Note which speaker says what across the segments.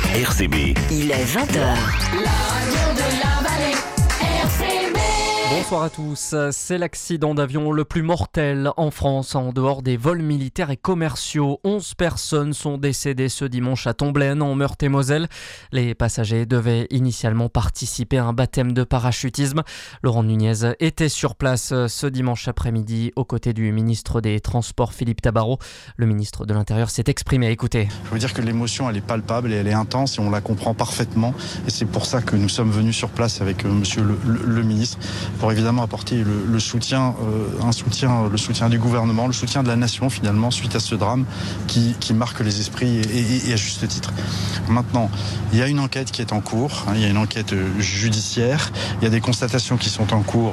Speaker 1: RCB.
Speaker 2: Il est 20h.
Speaker 3: Bonsoir à tous. C'est l'accident d'avion le plus mortel en France en dehors des vols militaires et commerciaux. 11 personnes sont décédées ce dimanche à Tomblaine en Meurthe-et-Moselle. Les passagers devaient initialement participer à un baptême de parachutisme. Laurent Nunez était sur place ce dimanche après-midi aux côtés du ministre des Transports Philippe Tabarot. Le ministre de l'Intérieur s'est exprimé. Écoutez.
Speaker 4: Je veux dire que l'émotion elle est palpable et elle est intense et on la comprend parfaitement. Et c'est pour ça que nous sommes venus sur place avec monsieur le ministre pour évidemment apporter le soutien du gouvernement, le soutien de la nation finalement suite à ce drame qui marque les esprits et à juste titre. Maintenant, il y a une enquête qui est en cours, il y a une enquête judiciaire, il y a des constatations qui sont en cours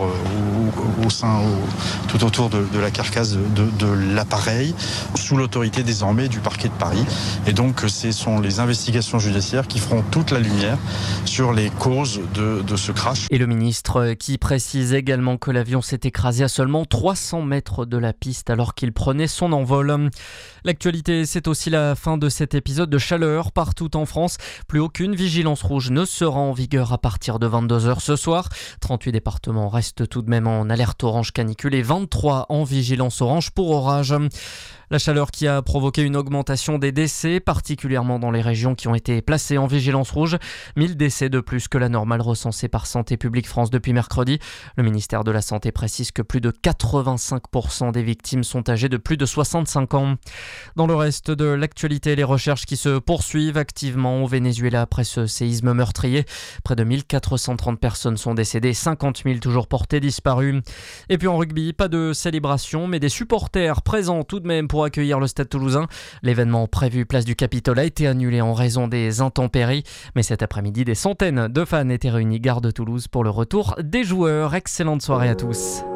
Speaker 4: tout autour de la carcasse de l'appareil, sous l'autorité désormais du parquet de Paris. Et donc ce sont les investigations judiciaires qui feront toute la lumière sur les causes de ce crash.
Speaker 3: Et le ministre qui précise également que l'avion s'est écrasé à seulement 300 mètres de la piste alors qu'il prenait son envol. L'actualité, c'est aussi la fin de cet épisode de chaleur partout en France. Plus aucune vigilance rouge ne sera en vigueur à partir de 22h ce soir. 38 départements restent tout de même en alerte orange canicule et 23 en vigilance orange pour orage. La chaleur qui a provoqué une augmentation des décès, particulièrement dans les régions qui ont été placées en vigilance rouge. 1000 décès de plus que la normale recensée par Santé publique France depuis mercredi. Le ministère de la Santé précise que plus de 85% des victimes sont âgées de plus de 65 ans. Dans le reste de l'actualité, les recherches qui se poursuivent activement au Venezuela après ce séisme meurtrier. Près de 1430 personnes sont décédées, 50 000 toujours portées disparues. Et puis en rugby, pas de célébration, mais des supporters présents tout de même pour accueillir le Stade Toulousain. L'événement prévu place du Capitole a été annulé en raison des intempéries. Mais cet après-midi, des centaines de fans étaient réunis gare de Toulouse pour le retour des joueurs. Excellente soirée à tous.